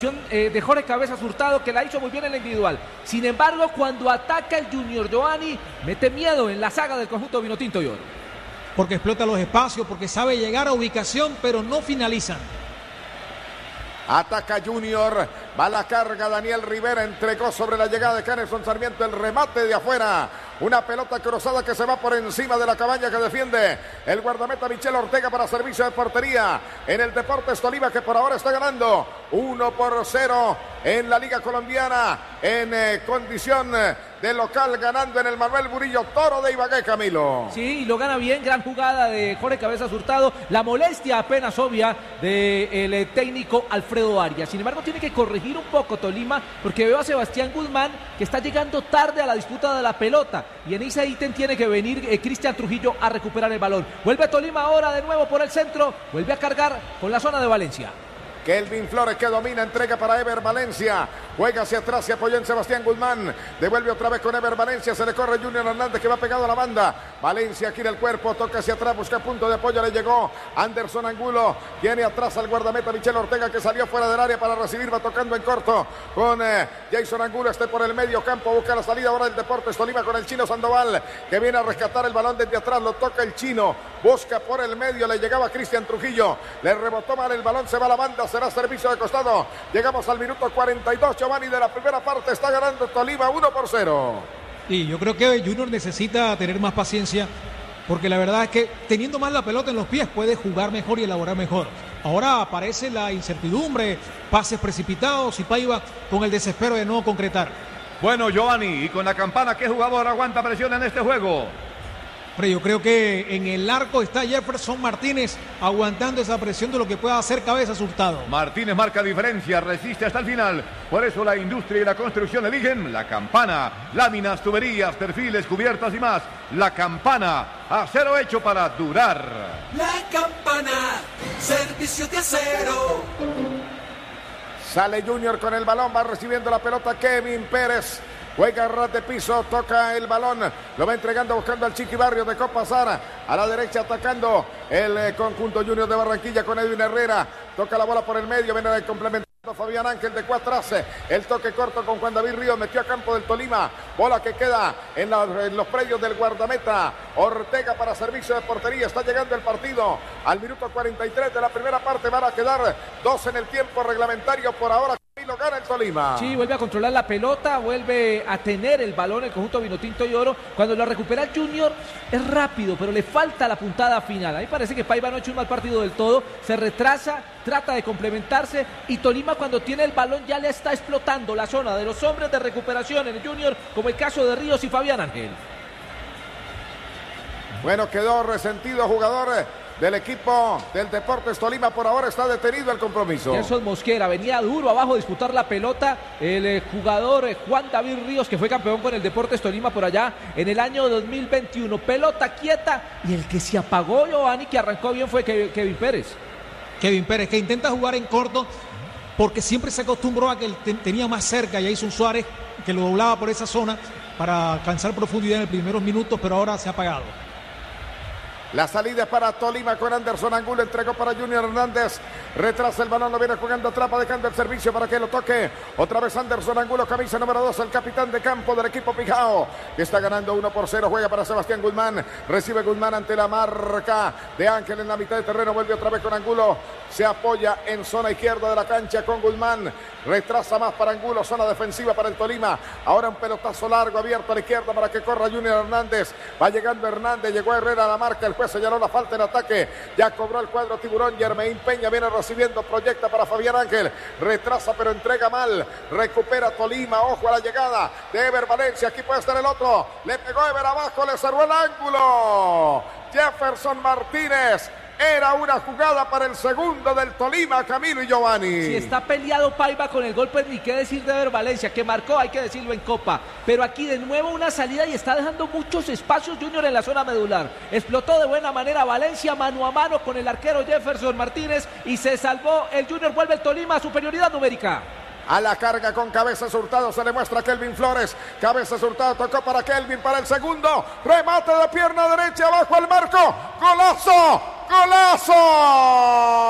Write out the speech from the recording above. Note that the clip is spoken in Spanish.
de Jorge Cabezas Hurtado, que la hizo muy bien en la individual. Sin embargo, cuando ataca el Junior Giovanni, mete miedo en la saga del conjunto vinotinto y oro. Porque explota los espacios, porque sabe llegar a ubicación, pero no finalizan. Ataca Junior, va la carga Daniel Rivera, entregó sobre la llegada de Kennerson Sarmiento el remate de afuera. Una pelota cruzada que se va por encima de la cabaña que defiende el guardameta Michel Ortega para servicio de portería en el Deportes Tolima, que por ahora está ganando 1-0 en la Liga Colombiana en condición de local, ganando en el Manuel Murillo Toro de Ibagué, Camilo. Sí, y lo gana bien, gran jugada de Jorge Cabezas Hurtado, la molestia apenas obvia del técnico Alfredo Arias. Sin embargo, tiene que corregir un poco Tolima, porque veo a Sebastián Guzmán que está llegando tarde a la disputa de la pelota, y en ese ítem tiene que venir Cristian Trujillo a recuperar el balón. Vuelve Tolima ahora de nuevo por el centro, vuelve a cargar con la zona de Valencia. Kelvin Flores, que domina, entrega para Ever Valencia, juega hacia atrás, se apoya en Sebastián Guzmán, devuelve otra vez con Ever Valencia, se le corre Junior Hernández, que va pegado a la banda. Valencia gira el cuerpo, toca hacia atrás, busca punto de apoyo, le llegó Anderson Angulo, tiene atrás al guardameta Michel Ortega, que salió fuera del área para recibir, va tocando en corto con Jason Angulo, por el medio campo, busca la salida ahora del Deportes Tolima con el Chino Sandoval, que viene a rescatar el balón desde atrás, lo toca el Chino, busca por el medio, le llegaba Cristian Trujillo, le rebotó mal el balón, se va a la banda, será servicio de costado. Llegamos al minuto 42, Giovanni, de la primera parte. Está ganando Tolima 1-0. Y yo creo que Junior necesita tener más paciencia, porque la verdad es que teniendo más la pelota en los pies puede jugar mejor y elaborar mejor. Ahora aparece la incertidumbre, pases precipitados y Paiva con el desespero de no concretar. Bueno, Giovanni, y con la campana, ¿qué jugador aguanta presión en este juego? Pero yo creo que en el arco está Jefferson Martínez aguantando esa presión de lo que pueda hacer Cabezas Hurtado. Martínez marca diferencia, resiste hasta el final. Por eso la industria y la construcción eligen la campana. Láminas, tuberías, perfiles, cubiertas y más. La campana, acero hecho para durar. La campana, servicio de acero. Sale Junior con el balón, va recibiendo la pelota Kevin Pérez. Juega ras de piso, toca el balón, lo va entregando, buscando al Chiqui Barrios, dejó pasar a la derecha, atacando el conjunto Junior de Barranquilla con Edwin Herrera, toca la bola por el medio, viene de complementar Fabián Ángel de atrás, el toque corto con Juan David Ríos, metió a campo del Tolima, bola que queda en los predios del guardameta Ortega para servicio de portería. Está llegando el partido al minuto 43 de la primera parte, van a quedar 2 en el tiempo reglamentario por ahora. Y lo gana el Tolima. Sí, vuelve a controlar la pelota, vuelve a tener el balón el conjunto vinotinto y oro. Cuando lo recupera el Junior es rápido, pero le falta la puntada final. Ahí parece que Paiva no ha hecho un mal partido del todo, se retrasa, trata de complementarse, y Tolima cuando tiene el balón ya le está explotando la zona de los hombres de recuperación en el Junior, como el caso de Ríos y Fabián Ángel. Bueno, quedó resentido jugador del equipo del Deportes Tolima, por ahora está detenido el compromiso. Nelson Mosquera venía duro abajo a disputar la pelota, el jugador Juan David Ríos, que fue campeón con el Deportes Tolima por allá en el año 2021, pelota quieta, y el que se apagó, Giovanni, que arrancó bien, fue Kevin Pérez. Kevin Pérez, que intenta jugar en corto, porque siempre se acostumbró a que tenía más cerca, y Jason Suárez, que lo doblaba por esa zona para alcanzar profundidad en los primeros minutos, pero ahora se ha apagado. La salida es para Tolima con Anderson Angulo, entregó para Junior Hernández, retrasa el balón, lo viene jugando atrás, dejando el servicio para que lo toque. Otra vez Anderson Angulo, camisa número 2, el capitán de campo del equipo Pijao, que está ganando 1-0, juega para Sebastián Guzmán, recibe Guzmán ante la marca de Ángel en la mitad de terreno, vuelve otra vez con Angulo, se apoya en zona izquierda de la cancha con Guzmán, retrasa más para Angulo, zona defensiva para el Tolima, ahora un pelotazo largo abierto a la izquierda para que corra Junior Hernández, va llegando Hernández, llegó Herrera a la marca, el juez señaló la falta en ataque, ya cobró el cuadro Tiburón, Yermeín Peña viene recibiendo, proyecta para Fabián Ángel, retrasa pero entrega mal, recupera Tolima, ojo a la llegada de Ever Valencia, aquí puede estar el otro, le pegó Ever abajo, le cerró el ángulo, Jefferson Martínez. Era una jugada para el segundo del Tolima, Camilo y Giovanni. Si está peleado Paiva con el golpe, ni qué decir de Ever Valencia, que marcó, hay que decirlo en Copa. Pero aquí de nuevo una salida y está dejando muchos espacios Junior en la zona medular. Explotó de buena manera Valencia mano a mano con el arquero Jefferson Martínez y se salvó el Junior, vuelve el Tolima a superioridad numérica. A la carga con Cabezas Hurtado se le muestra a Kelvin Flores. Cabezas Hurtado tocó para Kelvin para el segundo. Remate de pierna derecha abajo al marco. ¡Golazo! ¡Golazo!